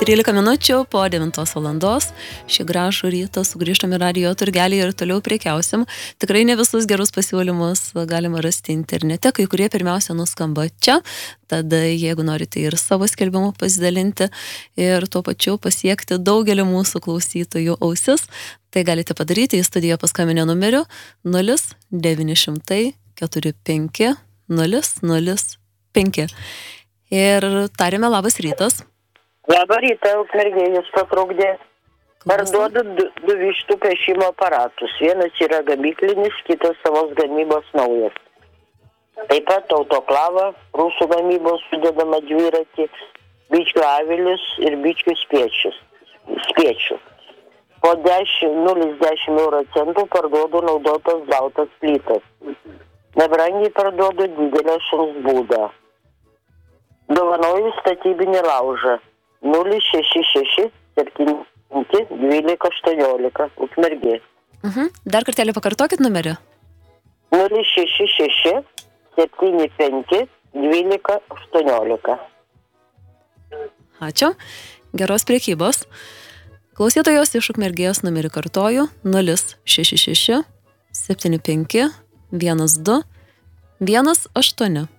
13 minučių po 9 valandos. Šį gražų rytą sugrįžtame į radijo turgelį ir toliau prekiausim. Tikrai ne visus gerus pasiūlymus galima rasti internete, kai kurie pirmiausia nuskamba čia. Tad jeigu norite ir savo skelbimu pasidalinti ir tuo pačiu pasiekti daugelį mūsų klausytojų ausis, tai galite padaryti į studiją paskambinę numeriu 0900 45 005. Ir tarėme labas rytas. Labą rytą, Ukmergėje patrukdė. Parduodu du vištų pešimo aparatus. Vienas yra gamyklinis, kitas savos gamybos naujas. Taip pat autoklava, rusų gamybos sudedama dviratį, bičių avilius ir bičių spiečių. Po 0,10 euro centų parduodu naudotas baltas plytas. Nebrangiai parduodu didelę šuns būdą. Dovanoju statybinį laužą 066 75 12 18 Ukmergė. Dar kartelį pakartokit numerį. 066 75 12 18. Ačiū. Geros priekybos. Klausytojos iš Ukmergės numerį kartoju 066 75 12 18.